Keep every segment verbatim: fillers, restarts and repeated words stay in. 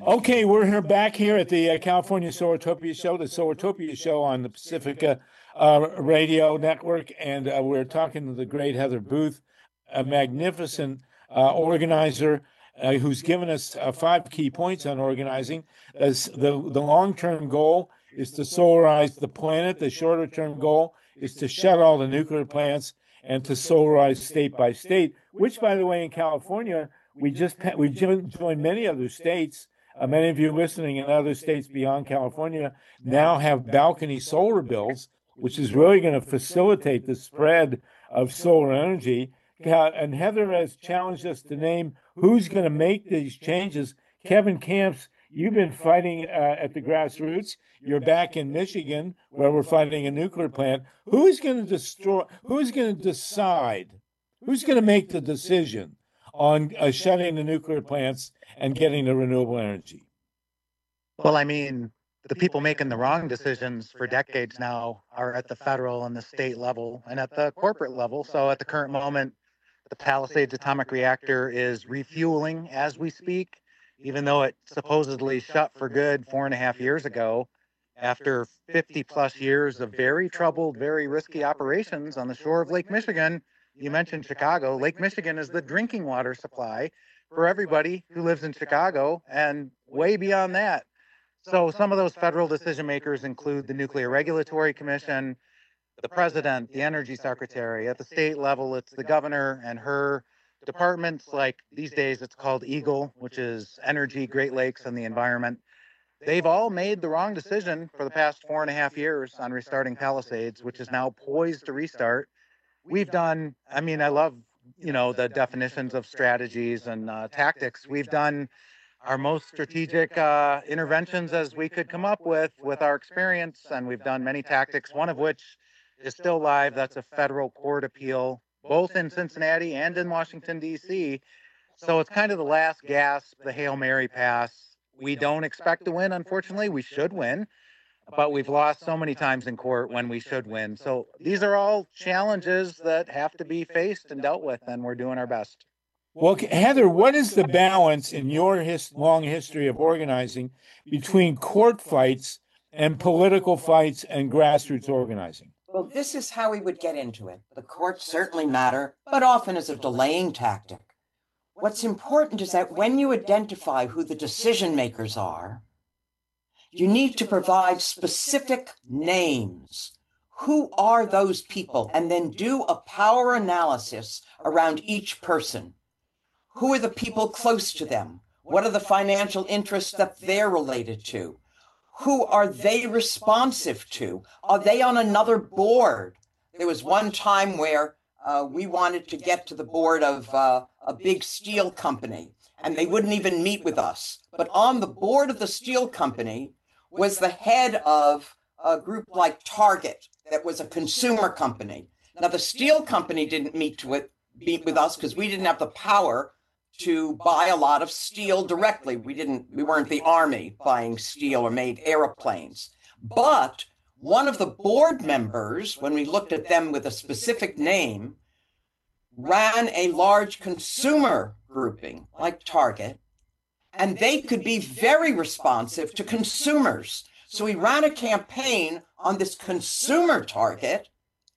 Okay, we're here back here at the uh, California Solartopia Show, the Solartopia Show on the Pacifica uh, Radio Network, and uh, we're talking to the great Heather Booth, a magnificent uh, organizer uh, who's given us uh, five key points on organizing. As the the long-term goal is to solarize the planet. The shorter-term goal is to shut all the nuclear plants and to solarize state by state. Which, by the way, in California, we just we joined many other states. Uh, many of you listening in other states beyond California now have balcony solar bills, which is really going to facilitate the spread of solar energy. Uh, and Heather has challenged us to name who's going to make these changes. Kevin Camps, you've been fighting uh, at the grassroots. You're back in Michigan, where we're fighting a nuclear plant. Who is going to destroy? Who is going to decide? Who's going to make the decision on uh, shutting the nuclear plants and getting the renewable energy? Well, I mean, the people making the wrong decisions for decades now are at the federal and the state level and at the corporate level. So at the current moment, the Palisades atomic reactor is refueling as we speak, even though it supposedly shut for good four and a half years ago after fifty plus years of very troubled, very risky operations on the shore of Lake Michigan. You mentioned Chicago. Lake Michigan is the drinking water supply for everybody who lives in Chicago and way beyond that. So some of those federal decision makers include the Nuclear Regulatory Commission, the president, the energy secretary. At the state level, it's the governor and her departments, like these days it's called EGLE, which is Energy, Great Lakes, and the Environment. They've all made the wrong decision for the past four and a half years on restarting Palisades, which is now poised to restart. We've done, I mean, I love, you know, the definitions of strategies and uh, tactics. We've done our most strategic uh, interventions as we could come up with, with our experience, and we've done many tactics, one of which is still live. That's a federal court appeal, both in Cincinnati and in Washington, D C. So it's kind of the last gasp, the Hail Mary pass. We don't expect to win, unfortunately. We should win. But we've lost so many times in court when we should win. So these are all challenges that have to be faced and dealt with, and we're doing our best. Well, Heather, what is the balance in your his, long history of organizing between court fights and political fights and grassroots organizing? Well, this is how we would get into it. The courts certainly matter, but often as a delaying tactic. What's important is that when you identify who the decision makers are, you need to provide specific names. Who are those people? And then do a power analysis around each person. Who are the people close to them? What are the financial interests that they're related to? Who are they responsive to? Are they on another board? There was one time where uh, we wanted to get to the board of uh, a big steel company, and they wouldn't even meet with us. But on the board of the steel company was the head of a group like Target that was a consumer company. Now, the steel company didn't meet, to it, meet with us because we didn't have the power to buy a lot of steel directly. We didn't, we weren't the army buying steel or made airplanes. But one of the board members, when we looked at them with a specific name, ran a large consumer grouping like Target, and they could be very responsive to consumers. So we ran a campaign on this consumer target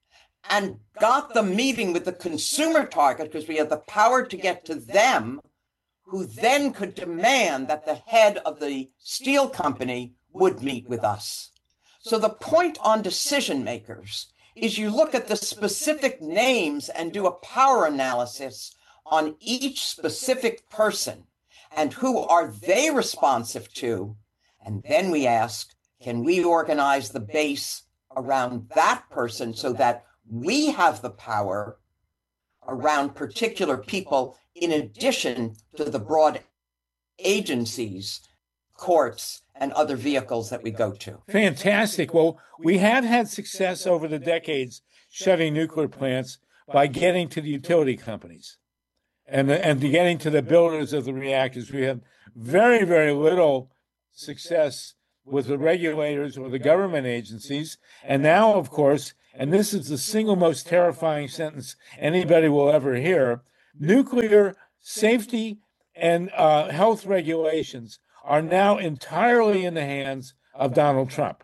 and got them meeting with the consumer target because we had the power to get to them, who then could demand that the head of the steel company would meet with us. So the point on decision makers is you look at the specific names and do a power analysis on each specific person and who are they responsive to. And then we ask, can we organize the base around that person so that we have the power around particular people in addition to the broad agencies, courts, and other vehicles that we go to? Fantastic. Well, we have had success over the decades shutting nuclear plants by getting to the utility companies and, the, and getting to the builders of the reactors. We have very, very little success with the regulators or the government agencies. And now, of course, and this is the single most terrifying sentence anybody will ever hear, nuclear safety and uh, health regulations are now entirely in the hands of Donald Trump.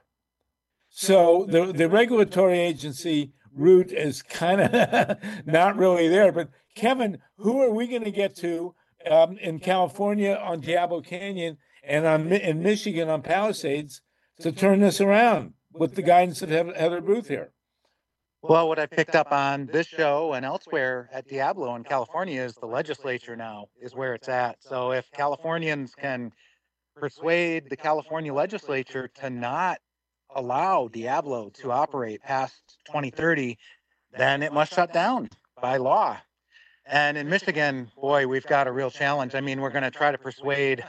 So the, the regulatory agency route is kind of not really there. But Kevin, who are we going to get to um, in California on Diablo Canyon and on in Michigan on Palisades to turn this around with the guidance of Heather Booth here? Well, what I picked up on this show and elsewhere at Diablo in California is the legislature now is where it's at. So if Californians can persuade the California legislature to not allow Diablo to operate past twenty thirty, then it must shut down by law. And in Michigan, boy, we've got a real challenge. I mean, we're going to try to persuade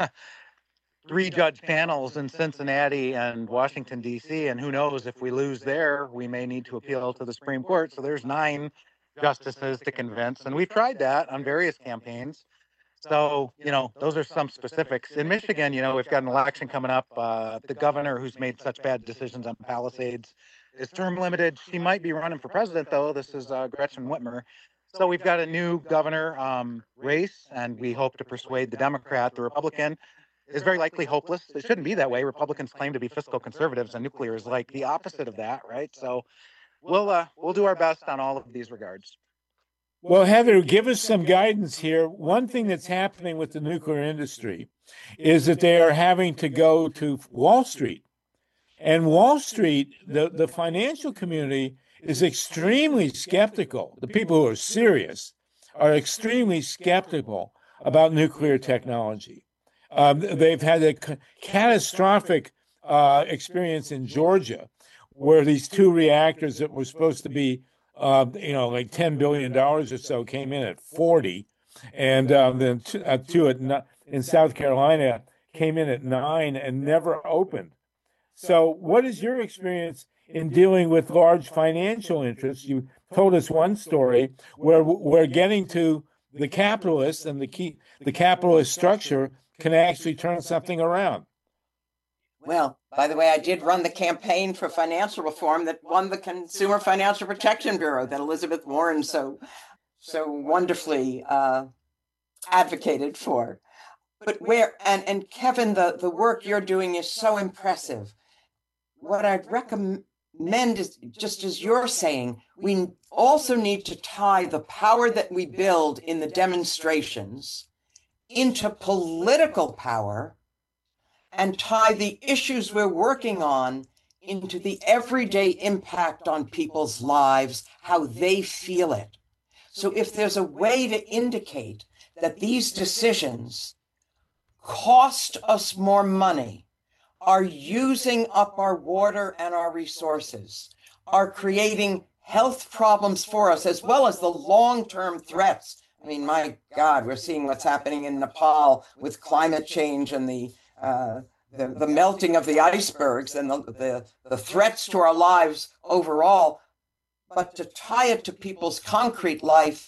three judge panels in Cincinnati and Washington, D C, and who knows, if we lose there, we may need to appeal to the Supreme Court. So there's nine justices to convince, and we've tried that on various campaigns. So, you know, those are some specifics. In Michigan, you know, we've got an election coming up. Uh, the governor who's made such bad decisions on Palisades is term limited. She might be running for president, though. This is uh, Gretchen Whitmer. So we've got a new governor um, race, and we hope to persuade the Democrat. The Republican is very likely hopeless. It shouldn't be that way. Republicans claim to be fiscal conservatives, and nuclear is like the opposite of that, right? So we'll uh, we'll do our best on all of these regards. Well, Heather, give us some guidance here. One thing that's happening with the nuclear industry is that they are having to go to Wall Street. And Wall Street, the, the financial community is extremely skeptical. The people who are serious are extremely skeptical about nuclear technology. Um, they've had a c- catastrophic uh, experience in Georgia where these two reactors that were supposed to be Uh, you know, like ten billion dollars or so came in at forty, and um, then t- uh, two at n- in South Carolina came in at nine and never opened. So what is your experience in dealing with large financial interests? You told us one story where we're getting to the capitalists, and the key, the capitalist structure can actually turn something around. Well, by the way, I did run the campaign for financial reform that won the Consumer Financial Protection Bureau that Elizabeth Warren so so wonderfully uh, advocated for. But where and and Kevin, the the work you're doing is so impressive. What I'd recommend is, just as you're saying, we also need to tie the power that we build in the demonstrations into political power, and tie the issues we're working on into the everyday impact on people's lives, how they feel it. So if there's a way to indicate that these decisions cost us more money, are using up our water and our resources, are creating health problems for us, as well as the long-term threats. I mean, my God, we're seeing what's happening in Nepal with climate change and the Uh, the, the melting of the icebergs and the, the, the threats to our lives overall, but to tie it to people's concrete life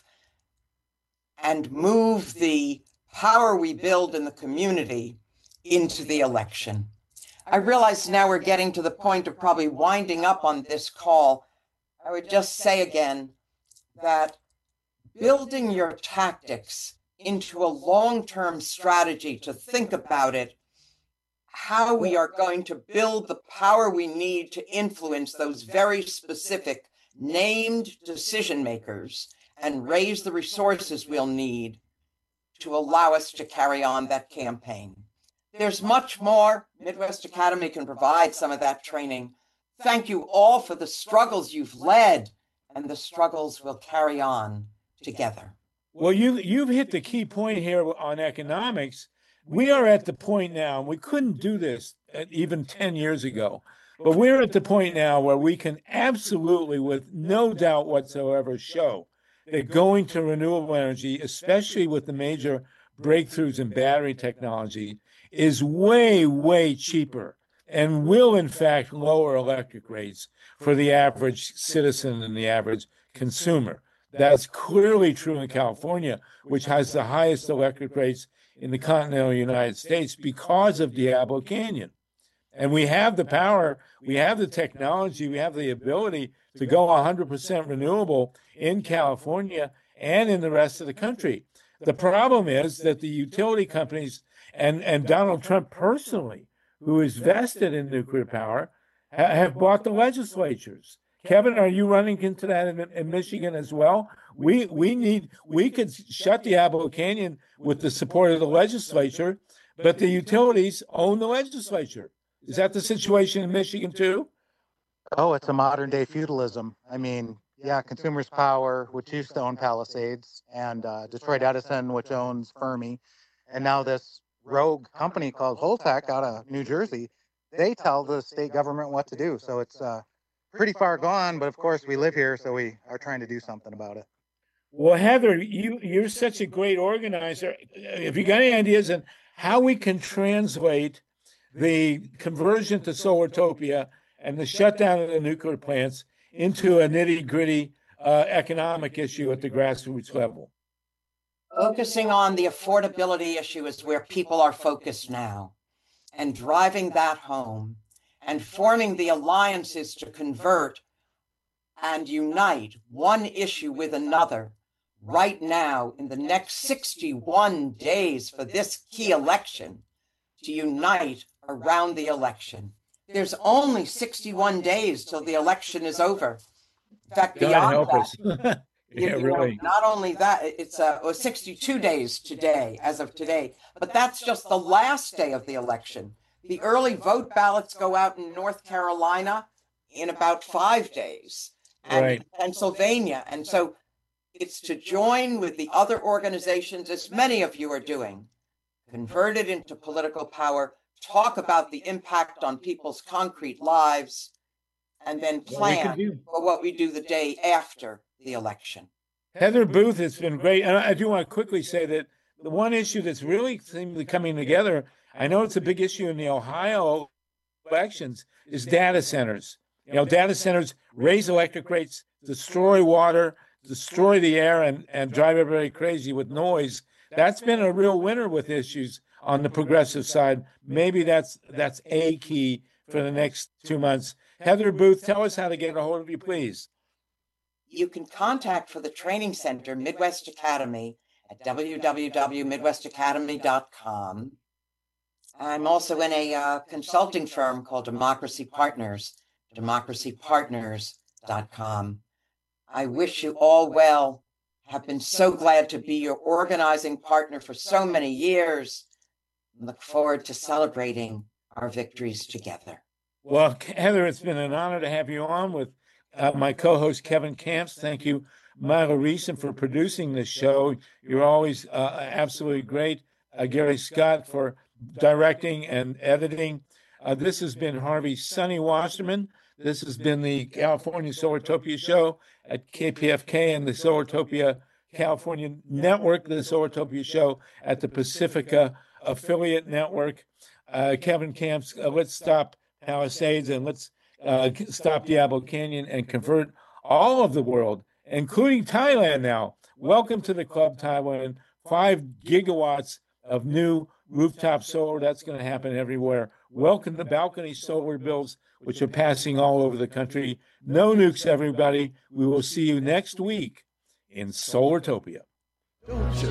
and move the power we build in the community into the election. I realize now we're getting to the point of probably winding up on this call. I would just say again that building your tactics into a long-term strategy to think about it, how we are going to build the power we need to influence those very specific named decision makers and raise the resources we'll need to allow us to carry on that campaign. There's much more. Midwest Academy can provide some of that training. Thank you all for the struggles you've led and the struggles we'll carry on together. Well, you, you've hit the key point here on economics. We are at the point now, and we couldn't do this even ten years ago, but we're at the point now where we can absolutely, with no doubt whatsoever, show that going to renewable energy, especially with the major breakthroughs in battery technology, is way, way cheaper and will, in fact, lower electric rates for the average citizen and the average consumer. That's clearly true in California, which has the highest electric rates in the continental United States because of Diablo Canyon. And we have the power, we have the technology, we have the ability to go one hundred percent renewable in California and in the rest of the country. The problem is that the utility companies and, and Donald Trump personally, who is vested in nuclear power, ha- have bought the legislatures. Kevin, are you running into that in, in Michigan as well? We we need we could shut Diablo Canyon with the support of the legislature, but the utilities own the legislature. Is that the situation in Michigan too? Oh, it's a modern day feudalism. I mean, yeah, Consumers Power, which used to own Palisades, and uh, Detroit Edison, which owns Fermi, and now this rogue company called Holtec out of New Jersey, they tell the state government what to do. So it's uh, pretty far gone, but of course we live here, so we are trying to do something about it. Well, Heather, you you're such a great organizer. If you got any ideas on how we can translate the conversion to Solartopia and the shutdown of the nuclear plants into a nitty-gritty uh, economic issue at the grassroots level. Focusing on the affordability issue is where people are focused now, and driving that home and forming the alliances to convert and unite one issue with another right now in the next sixty-one days for this key election, to unite around the election. There's only sixty-one days till the election is over. In fact, God beyond help that, us. you- Yeah, you know, really. not only that, it's uh, oh, sixty-two days today, as of today, but that's just the last day of the election. The early vote ballots go out in North Carolina in about five days, and Right. Pennsylvania. And so it's to join with the other organizations, as many of you are doing, convert it into political power, talk about the impact on people's concrete lives, and then Well, we can plan do- for what we do the day after the election. Heather Booth, it's been great. And I do want to quickly say that the one issue that's really seemingly coming together, I know it's a big issue in the Ohio elections, is data centers. You know, data centers raise electric rates, destroy water, destroy the air, and, and drive everybody crazy with noise. That's been a real winner with issues on the progressive side. Maybe that's that's a key for the next two months. Heather Booth, tell us how to get a hold of you, please. You can contact for the training center, Midwest Academy, at w w w dot midwest academy dot com. I'm also in a uh, consulting firm called Democracy Partners, democracy partners dot com. I wish you all well. Have been so glad to be your organizing partner for so many years. Look forward to celebrating our victories together. Well, Heather, it's been an honor to have you on with uh, my co-host Kevin Camps. Thank you, Myla Reeson, for producing this show. You're always uh, absolutely great. Uh, Gary Scott for directing and editing. Uh, this has been Harvey Sonny Wasserman. This has been the California Solartopia Show at K P F K and the Solartopia California Network, the Solartopia Show at the Pacifica Affiliate Network. Uh, Kevin Camps, uh, let's stop Palisades and let's uh, stop Diablo Canyon and convert all of the world, including Thailand now. Welcome to the club, Taiwan. Five gigawatts of new rooftop solar. That's going to happen everywhere. Welcome to balcony solar bills, which are passing all over the country. No nukes, everybody. We will see you next week in Solartopia.